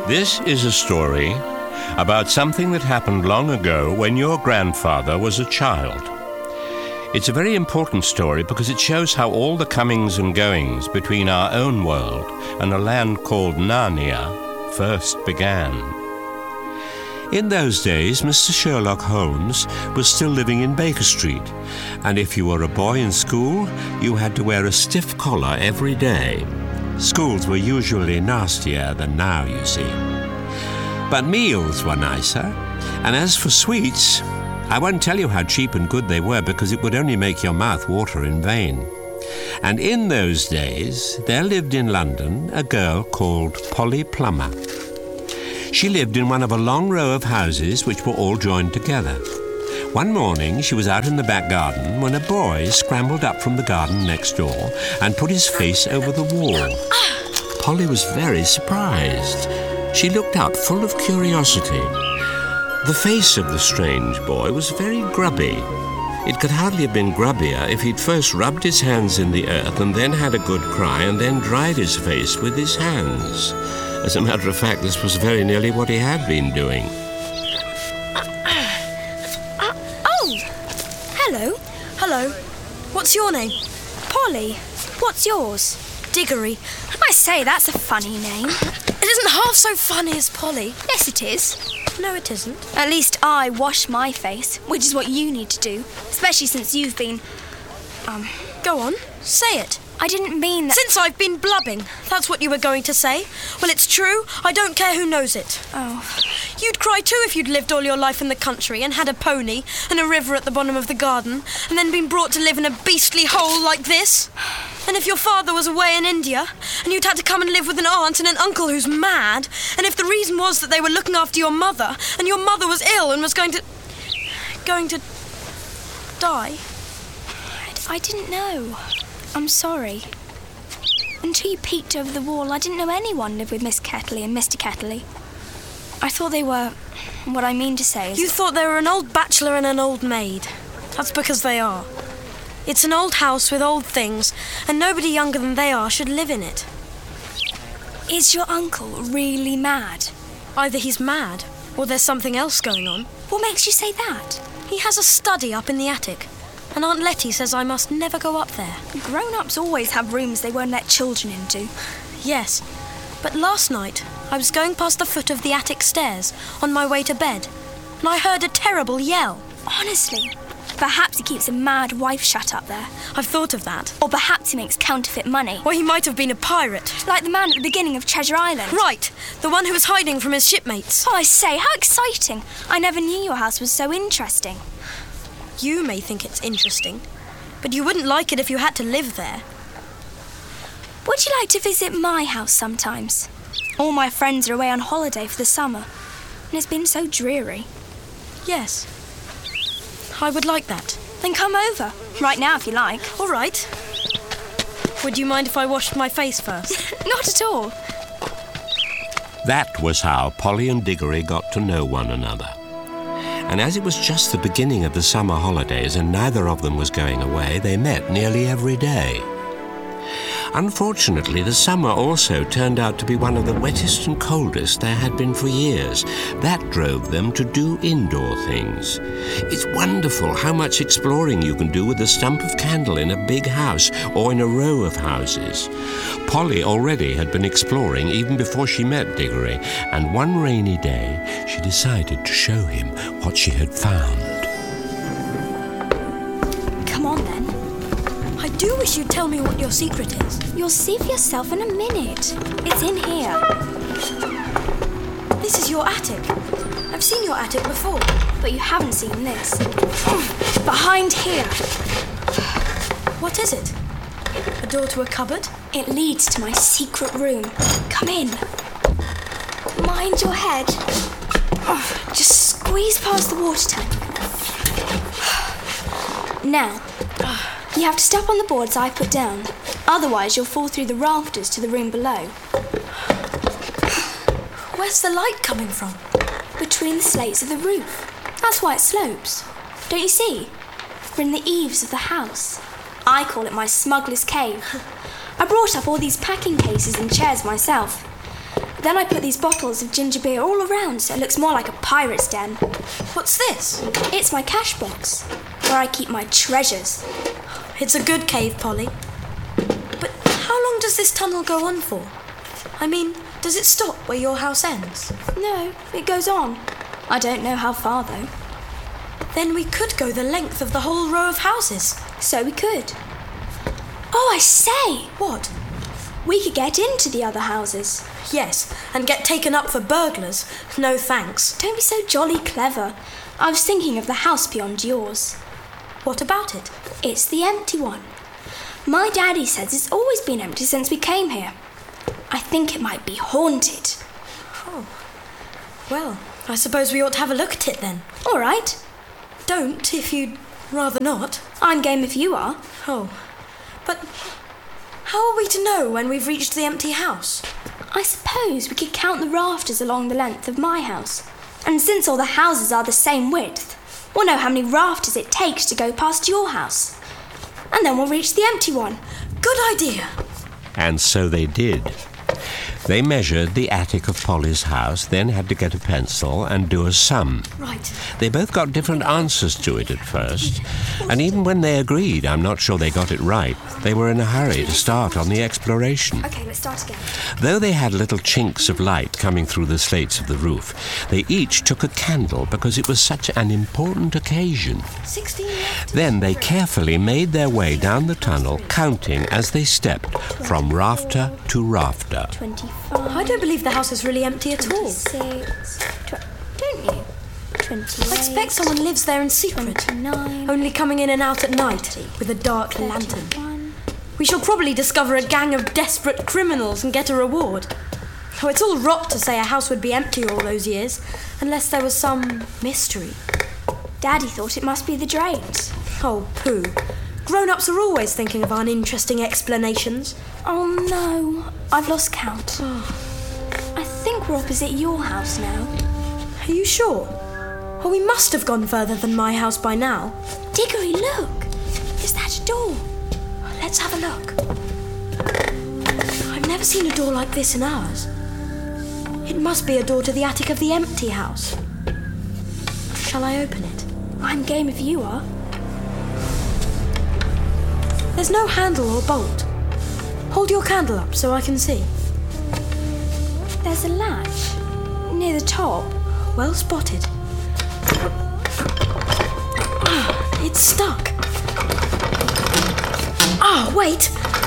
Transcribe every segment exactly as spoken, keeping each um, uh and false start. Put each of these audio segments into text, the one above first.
This is a story about something that happened long ago when your grandfather was a child. It's a very important story because it shows how all the comings and goings between our own world and a land called Narnia first began. In those days, Mister Sherlock Holmes was still living in Baker Street, and if you were a boy in school, you had to wear a stiff collar every day. Schools were usually nastier than now, you see. But meals were nicer, and as for sweets, I won't tell you how cheap and good they were because it would only make your mouth water in vain. And in those days, there lived in London a girl called Polly Plummer. She lived in one of a long row of houses which were all joined together. One morning, she was out in the back garden when a boy scrambled up from the garden next door and put his face over the wall. Polly was very surprised. She looked up full of curiosity. The face of the strange boy was very grubby. It could hardly have been grubbier if he'd first rubbed his hands in the earth and then had a good cry and then dried his face with his hands. As a matter of fact, this was very nearly what he had been doing. Uh, oh! Hello. Hello. What's your name? Polly. What's yours? Diggory. I say, that's a funny name. It isn't half so funny as Polly. Yes, it is. No, it isn't. At least I wash my face, which is what you need to do, especially since you've been... Um... Go on, say it. I didn't mean that... Since I've been blubbing, that's what you were going to say. Well, it's true. I don't care who knows it. Oh. You'd cry too if you'd lived all your life in the country and had a pony and a river at the bottom of the garden and then been brought to live in a beastly hole like this. And if your father was away in India and you'd had to come and live with an aunt and an uncle who's mad, and if the reason was that they were looking after your mother and your mother was ill and was going to... going to... die. I, I didn't know. I'm sorry. Until you peeked over the wall, I didn't know anyone lived with Miss Kettley and Mister Kettley. I thought they were... What I mean to say is... You thought they were an old bachelor and an old maid. That's because they are. It's an old house with old things, and nobody younger than they are should live in it. Is your uncle really mad? Either he's mad, or there's something else going on. What makes you say that? He has a study up in the attic, and Aunt Letty says I must never go up there. Grown-ups always have rooms they won't let children into. Yes, but last night I was going past the foot of the attic stairs on my way to bed, and I heard a terrible yell. Honestly, perhaps he keeps a mad wife shut up there. I've thought of that. Or perhaps he makes counterfeit money. Or he might have been a pirate. Like the man at the beginning of Treasure Island. Right, the one who was hiding from his shipmates. Oh, I say, how exciting. I never knew your house was so interesting. You may think it's interesting, but you wouldn't like it if you had to live there. Would you like to visit my house sometimes? All my friends are away on holiday for the summer, and it's been so dreary. Yes, I would like that. Then come over, right now if you like. All right. Would you mind if I washed my face first? Not at all. That was how Polly and Diggory got to know one another. And as it was just the beginning of the summer holidays and neither of them was going away, they met nearly every day. Unfortunately, the summer also turned out to be one of the wettest and coldest there had been for years. That drove them to do indoor things. It's wonderful how much exploring you can do with a stump of candle in a big house or in a row of houses. Polly already had been exploring even before she met Diggory, and one rainy day she decided to show him what she had found. Come on then. I do wish you'd tell me what your secret is. You'll see for yourself in a minute. It's in here. This is your attic. I've seen your attic before. But you haven't seen this. Behind here. What is it? A door to a cupboard? It leads to my secret room. Come in. Mind your head. Just squeeze past the water tank. Now, you have to step on the boards I put down. Otherwise, you'll fall through the rafters to the room below. Where's the light coming from? Between the slates of the roof. That's why it slopes. Don't you see? We're in the eaves of the house. I call it my smuggler's cave. I brought up all these packing cases and chairs myself. Then I put these bottles of ginger beer all around so it looks more like a pirate's den. What's this? It's my cash box, where I keep my treasures. It's a good cave, Polly. But how long does this tunnel go on for? I mean, does it stop where your house ends? No, it goes on. I don't know how far, though. Then we could go the length of the whole row of houses. So we could. Oh, I say! What? We could get into the other houses. Yes, and get taken up for burglars. No thanks. Don't be so jolly clever. I was thinking of the house beyond yours. What about it? It's the empty one. My daddy says it's always been empty since we came here. I think it might be haunted. Oh. Well, I suppose we ought to have a look at it then. All right. Don't, if you'd rather not. I'm game if you are. Oh. But how are we to know when we've reached the empty house? I suppose we could count the rafters along the length of my house. And since all the houses are the same width, we'll know how many rafters it takes to go past your house. And then we'll reach the empty one. Good idea. And so they did. They measured the attic of Polly's house, then had to get a pencil and do a sum. Right. They both got different answers to it at first, and even when they agreed, I'm not sure they got it right. They were in a hurry to start on the exploration. Okay, let's start again. Though they had little chinks of light coming through the slates of the roof, they each took a candle because it was such an important occasion. Sixteen left. Then they carefully made their way down the tunnel, counting as they stepped from rafter to rafter. twenty-five. I don't believe the house is really empty at all. twenty-six. Tw- don't you? twenty-eight. I expect someone lives there in secret, twenty-nine. only coming in and out at night with a dark lantern. thirty-one. We shall probably discover a gang of desperate criminals and get a reward. Oh, it's all rot to say a house would be empty all those years, unless there was some mystery. Daddy thought it must be the drains. Oh, pooh. Grown-ups are always thinking of uninteresting explanations. Oh no, I've lost count. I think we're opposite your house now. Are you sure? Oh, we must have gone further than my house by now. Diggory, look! Is that a door? Let's have a look. I've never seen a door like this in ours. It must be a door to the attic of the empty house. Shall I open it? I'm game if you are. There's no handle or bolt. Hold your candle up so I can see. There's a latch near the top. Well spotted. It's stuck. Ah, oh, wait.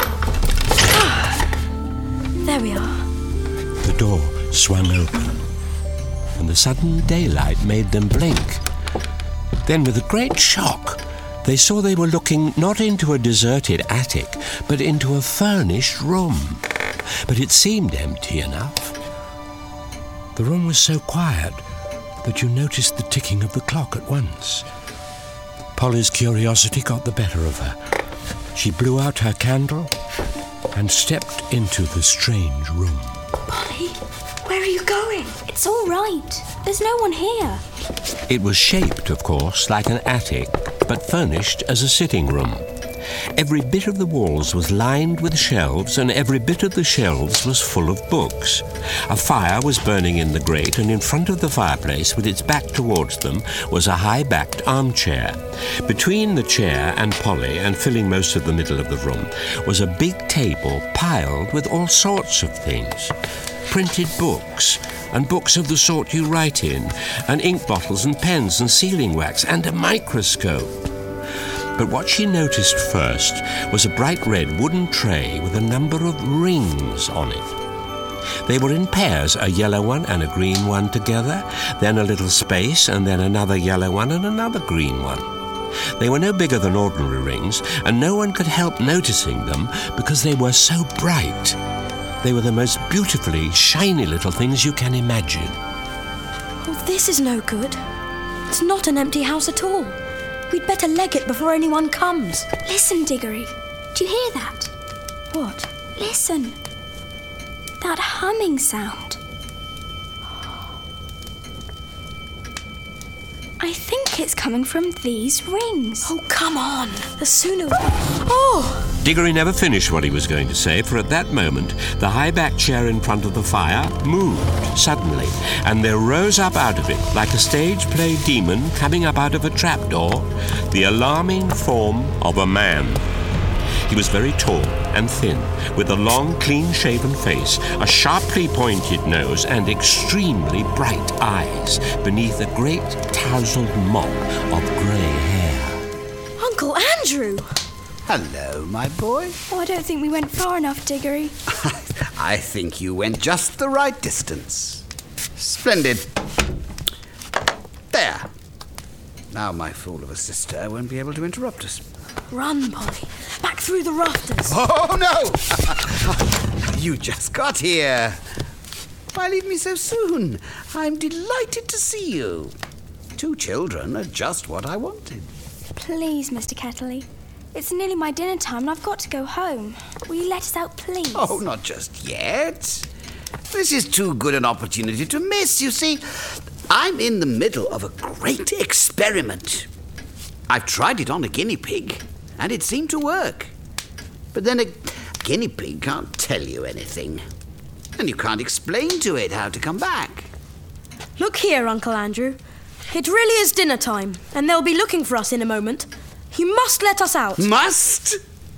There we are. The door swung open, and the sudden daylight made them blink. Then, with a great shock, they saw they were looking not into a deserted attic, but into a furnished room. But it seemed empty enough. The room was so quiet that you noticed the ticking of the clock at once. Polly's curiosity got the better of her. She blew out her candle and stepped into the strange room. Polly, where are you going? It's all right. There's no one here. It was shaped, of course, like an attic, but furnished as a sitting room. Every bit of the walls was lined with shelves, and every bit of the shelves was full of books. A fire was burning in the grate, and in front of the fireplace, with its back towards them, was a high-backed armchair. Between the chair and Polly, and filling most of the middle of the room, was a big table piled with all sorts of things. Printed books, and books of the sort you write in, and ink bottles and pens and sealing wax, and a microscope. But what she noticed first was a bright red wooden tray with a number of rings on it. They were in pairs, a yellow one and a green one together, then a little space, and then another yellow one and another green one. They were no bigger than ordinary rings, and no one could help noticing them because they were so bright. They were the most beautifully shiny little things you can imagine. Oh, this is no good. It's not an empty house at all. We'd better leg it before anyone comes. Listen, Diggory. Do you hear that? What? Listen. That humming sound. I think it's coming from these rings. Oh, come on. The sooner... Oh! Diggory never finished what he was going to say, for at that moment the high-backed chair in front of the fire moved suddenly, and there rose up out of it, like a stage play demon coming up out of a trapdoor, the alarming form of a man. He was very tall and thin, with a long, clean-shaven face, a sharply pointed nose, and extremely bright eyes beneath a great tousled mop of grey hair. Uncle Andrew! Hello, my boy. Oh, I don't think we went far enough, Diggory. I think you went just the right distance. Splendid. There. Now my fool of a sister won't be able to interrupt us. Run, Polly. Back through the rafters. Oh, no! You just got here. Why leave me so soon? I'm delighted to see you. Two children are just what I wanted. Please, Mister Kettley. It's nearly my dinner time and I've got to go home. Will you let us out, please? Oh, not just yet. This is too good an opportunity to miss. You see, I'm in the middle of a great experiment. I've tried it on a guinea pig, and it seemed to work. But then a guinea pig can't tell you anything, and you can't explain to it how to come back. Look here, Uncle Andrew. It really is dinner time, and they'll be looking for us in a moment. You must let us out. Must?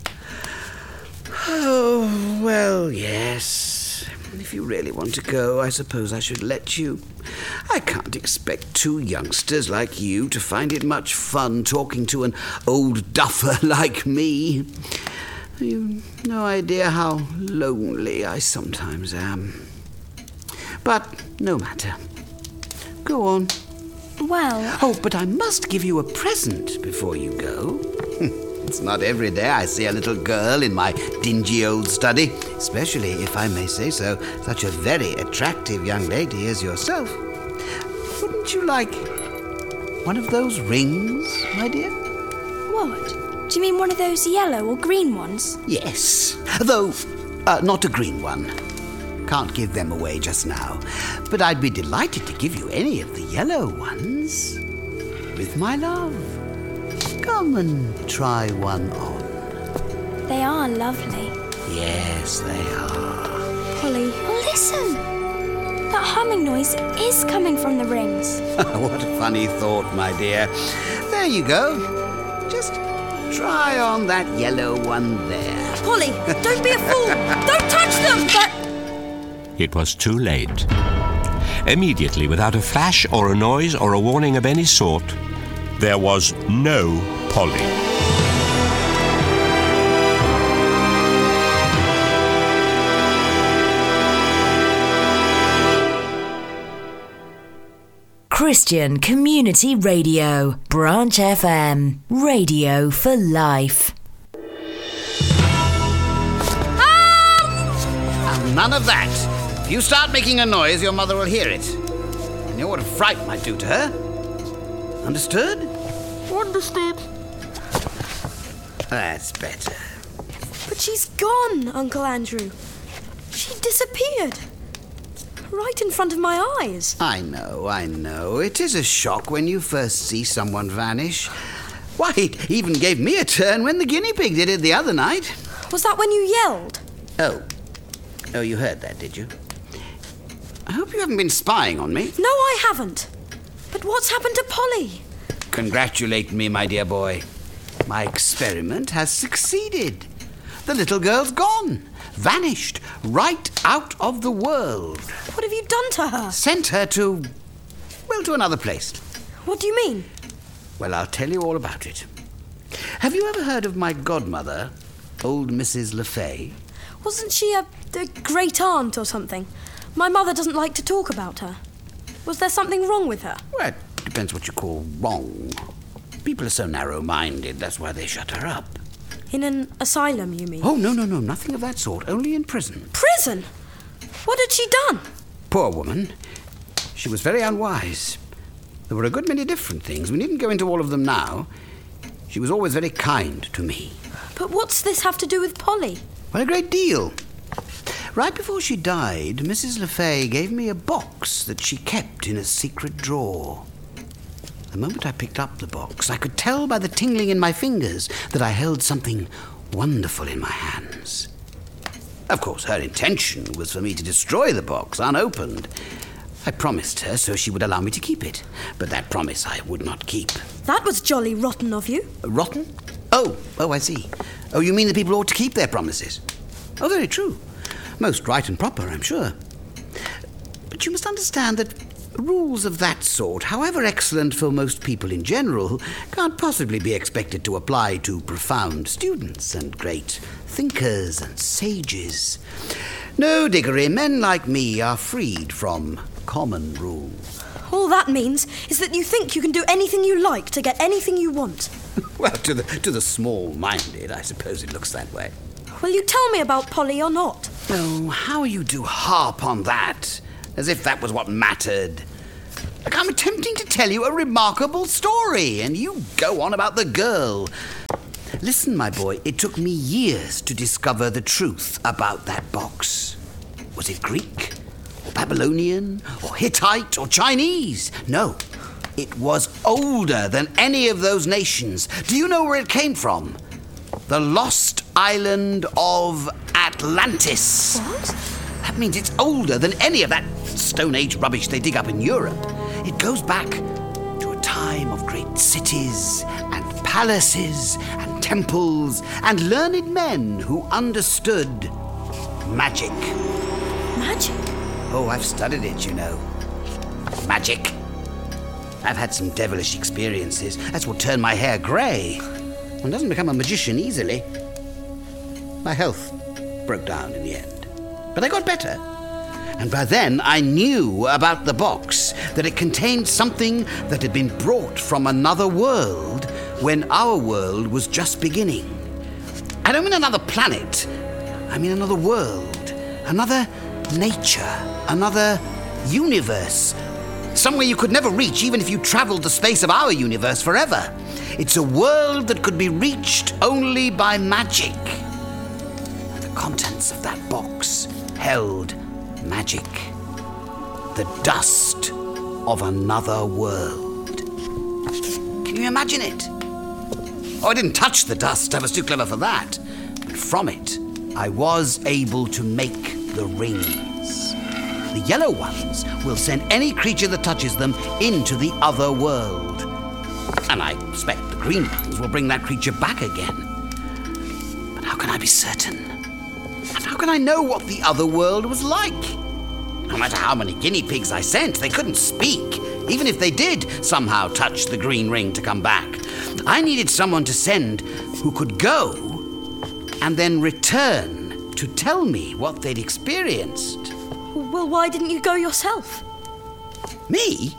Oh, well, yes. If you really want to go, I suppose I should let you. I can't expect two youngsters like you to find it much fun talking to an old duffer like me. You've no idea how lonely I sometimes am. But no matter. Go on. Well... Oh, but I must give you a present before you go. It's not every day I see a little girl in my dingy old study, especially, if I may say so, such a very attractive young lady as yourself. Wouldn't you like one of those rings, my dear? What? Do you mean one of those yellow or green ones? Yes, though uh, not a green one. Can't give them away just now, but I'd be delighted to give you any of the yellow ones. With my love. Come and try one on. They are lovely. Yes, they are. Polly, oh, listen! That humming noise is coming from the rings. What a funny thought, my dear. There you go. Just try on that yellow one there. Polly, don't be a fool! Don't touch them! But... It was too late. Immediately, without a flash or a noise or a warning of any sort, there was no Polly. Christian Community Radio, Branch F M, radio for life. And none of that. If you start making a noise, your mother will hear it. You know what a fright might do to her? Understood? Understood. That's better. But she's gone, Uncle Andrew. She disappeared. Right in front of my eyes. I know, I know. It is a shock when you first see someone vanish. Why, it even gave me a turn when the guinea pig did it the other night. Was that when you yelled? Oh. Oh, you heard that, did you? I hope you haven't been spying on me. No, I haven't. But what's happened to Polly? Congratulate me, my dear boy. My experiment has succeeded. The little girl's gone. Vanished. Right out of the world. What have you done to her? Sent her to... well, to another place. What do you mean? Well, I'll tell you all about it. Have you ever heard of my godmother, old Missus Le Fay? Wasn't she a, a great aunt or something? My mother doesn't like to talk about her. Was there something wrong with her? Well, it depends what you call wrong. People are so narrow-minded, that's why they shut her up. In an asylum, you mean? Oh, no, no, no, nothing of that sort. Only in prison. Prison? What had she done? Poor woman. She was very unwise. There were a good many different things. We needn't go into all of them now. She was always very kind to me. But what's this have to do with Polly? Well, a great deal. Right before she died, Missus Le Fay gave me a box that she kept in a secret drawer. The moment I picked up the box, I could tell by the tingling in my fingers that I held something wonderful in my hands. Of course, her intention was for me to destroy the box unopened. I promised her so she would allow me to keep it, but that promise I would not keep. That was jolly rotten of you. Rotten? Oh, oh, I see. Oh, you mean that people ought to keep their promises? Oh, very true. Most right and proper, I'm sure. But you must understand that rules of that sort, however excellent for most people in general, can't possibly be expected to apply to profound students and great thinkers and sages. No, Diggory, men like me are freed from common rules. All that means is that you think you can do anything you like to get anything you want. Well, to the, to the small-minded, I suppose it looks that way. Will you tell me about Polly or not? Oh, how you do harp on that, as if that was what mattered. Like I'm attempting to tell you a remarkable story, and you go on about the girl. Listen, my boy, it took me years to discover the truth about that box. Was it Greek, or Babylonian, or Hittite, or Chinese? No, it was older than any of those nations. Do you know where it came from? The lost island of Atlantis. What? That means it's older than any of that Stone Age rubbish they dig up in Europe. It goes back to a time of great cities and palaces and temples and learned men who understood magic. Magic? Oh, I've studied it, you know. Magic. I've had some devilish experiences. That's what turned my hair grey. One doesn't become a magician easily. My health broke down in the end. But I got better. And by then I knew about the box, that it contained something that had been brought from another world when our world was just beginning. I don't mean another planet. I mean another world, another nature, another universe. Somewhere you could never reach even if you traveled the space of our universe forever. It's a world that could be reached only by magic. The contents of that box held magic. The dust of another world. Can you imagine it? Oh, I didn't touch the dust. I was too clever for that. But from it, I was able to make the rings. The yellow ones will send any creature that touches them into the other world. And I expect the green ones will bring that creature back again. But how can I be certain? And how can I know what the other world was like? No matter how many guinea pigs I sent, they couldn't speak, even if they did somehow touch the green ring to come back. I needed someone to send who could go and then return to tell me what they'd experienced. Well, why didn't you go yourself? Me?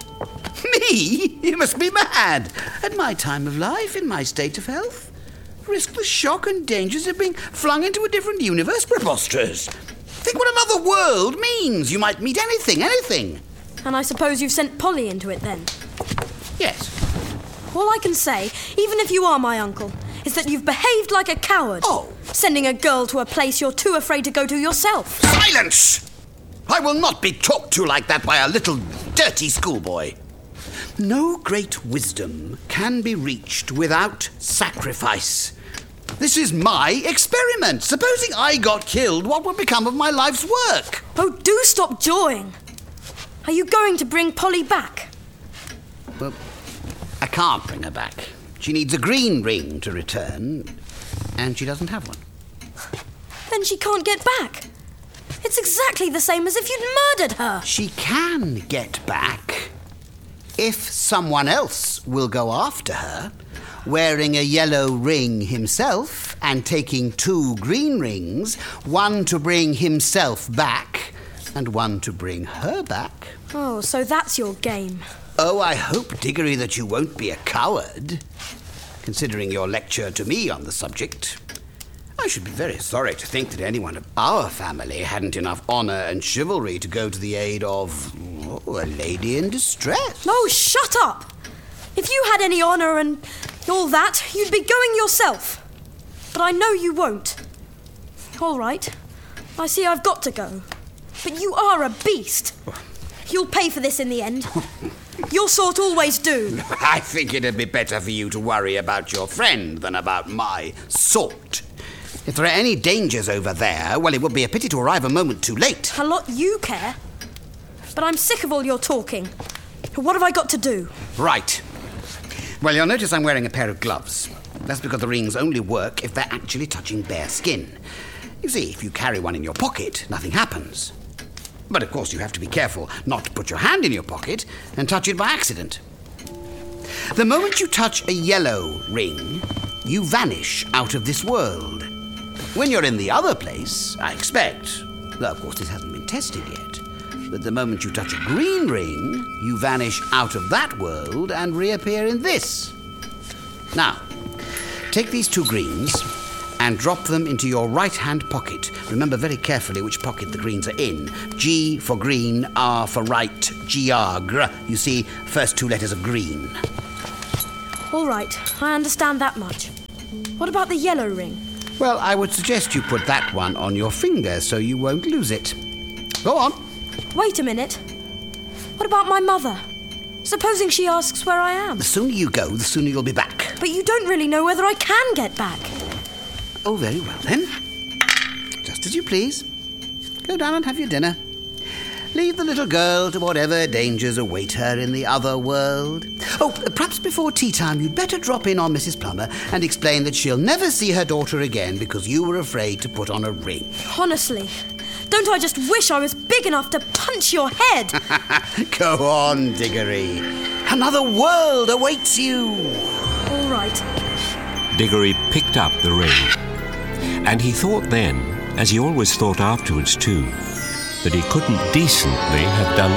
Me? You must be mad. At my time of life, in my state of health, risk the shock and dangers of being flung into a different universe? Preposterous. Think what another world means. You might meet anything, anything. And I suppose you've sent Polly into it then? Yes. All I can say, even if you are my uncle, is that you've behaved like a coward. Oh. Sending a girl to a place you're too afraid to go to yourself. Silence! I will not be talked to like that by a little dirty schoolboy. No great wisdom can be reached without sacrifice. This is my experiment. Supposing I got killed, what would become of my life's work? Oh, do stop jawing. Are you going to bring Polly back? Well, I can't bring her back. She needs a green ring to return, and she doesn't have one. Then she can't get back. It's exactly the same as if you'd murdered her. She can get back if someone else will go after her, wearing a yellow ring himself and taking two green rings, one to bring himself back and one to bring her back. Oh, so that's your game. Oh, I hope, Diggory, that you won't be a coward, considering your lecture to me on the subject. I should be very sorry to think that anyone of our family hadn't enough honour and chivalry to go to the aid of oh, a lady in distress. No, shut up! If you had any honour and all that, you'd be going yourself. But I know you won't. All right, I see I've got to go. But you are a beast. You'll pay for this in the end. Your sort always do. I think it'd be better for you to worry about your friend than about my sort. If there are any dangers over there, well, it would be a pity to arrive a moment too late. A lot you care. But I'm sick of all your talking. What have I got to do? Right. Well, you'll notice I'm wearing a pair of gloves. That's because the rings only work if they're actually touching bare skin. You see, if you carry one in your pocket, nothing happens. But of course you have to be careful not to put your hand in your pocket and touch it by accident. The moment you touch a yellow ring, you vanish out of this world. When you're in the other place, I expect, though of course this hasn't been tested yet, that the moment you touch a green ring, you vanish out of that world and reappear in this. Now, take these two greens and drop them into your right-hand pocket. Remember very carefully which pocket the greens are in. G for green, R for right, G R, gr. You see, first two letters of green. All right, I understand that much. What about the yellow ring? Well, I would suggest you put that one on your finger so you won't lose it. Go on. Wait a minute. What about my mother? Supposing she asks where I am? The sooner you go, the sooner you'll be back. But you don't really know whether I can get back. Oh, very well, then. Just as you please. Go down and have your dinner. Leave the little girl to whatever dangers await her in the other world. Oh, perhaps before tea time you'd better drop in on Missus Plummer and explain that she'll never see her daughter again because you were afraid to put on a ring. Honestly, don't I just wish I was big enough to punch your head? Go on, Diggory. Another world awaits you. All right. Diggory picked up the ring. And he thought then, as he always thought afterwards too, that he couldn't decently have done